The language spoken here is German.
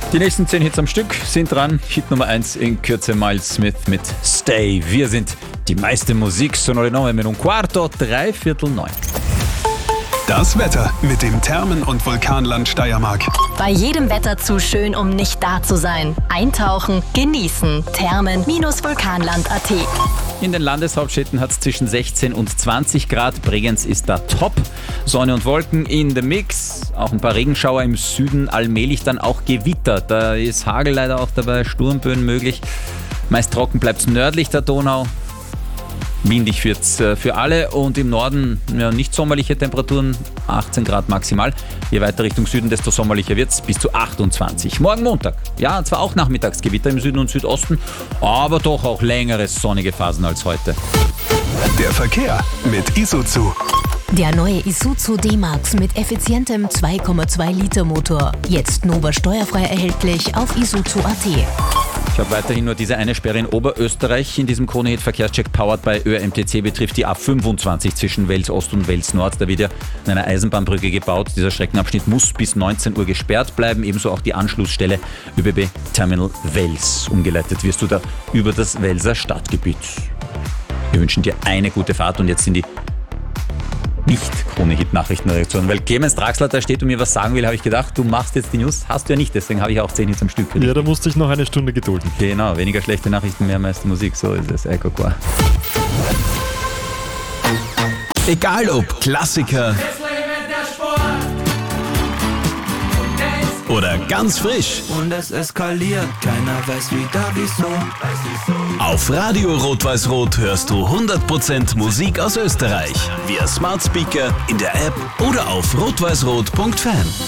Die nächsten 10 Hits am Stück sind dran. Hit Nummer 1 in Kürze, Miles Smith mit Stay. Wir sind die meiste Musik, sono le 9:15, 8:45. Das Wetter mit dem Thermen- und Vulkanland Steiermark. Bei jedem Wetter zu schön, um nicht da zu sein. Eintauchen, genießen. Thermen-vulkanland.at. In den Landeshauptstädten hat es zwischen 16 und 20 Grad. Bregenz ist da top. Sonne und Wolken in the Mix. Auch ein paar Regenschauer im Süden. Allmählich dann auch Gewitter. Da ist Hagel leider auch dabei, Sturmböen möglich. Meist trocken bleibt es nördlich der Donau. Windig wird's für alle und im Norden nicht sommerliche Temperaturen, 18 Grad maximal. Je weiter Richtung Süden, desto sommerlicher wird's, bis zu 28. Morgen Montag, ja, zwar auch Nachmittagsgewitter im Süden und Südosten, aber doch auch längere sonnige Phasen als heute. Der Verkehr mit Isuzu. Der neue Isuzu D-Max mit effizientem 2,2 Liter Motor. Jetzt Nova steuerfrei erhältlich auf isuzu.at. Ich habe weiterhin nur diese eine Sperre in Oberösterreich. In diesem Krone-Hit-Verkehrscheck powered by ÖMTC betrifft die A25 zwischen Wels Ost und Wels Nord. Da wird ja an einer Eisenbahnbrücke gebaut. Dieser Streckenabschnitt muss bis 19 Uhr gesperrt bleiben. Ebenso auch die Anschlussstelle ÖBB Terminal Wels. Umgeleitet wirst du da über das Welser Stadtgebiet. Wir wünschen dir eine gute Fahrt und jetzt sind die Nicht-Krone-Hit-Nachrichtenredaktion. Weil Clemens Draxler da steht und mir was sagen will, habe ich gedacht, du machst jetzt die News. Hast du ja nicht, deswegen habe ich auch 10 Hits am Stück für dich. Ja, da musste ich noch eine Stunde gedulden. Genau, weniger schlechte Nachrichten, mehr meiste Musik, so ist es. Egal ob Klassiker oder ganz frisch. Und es eskaliert, keiner weiß wieder wieso. Auf Radio Rot-Weiß-Rot hörst du 100% Musik aus Österreich. Via Smart Speaker, in der App oder auf rotweißrot.fan.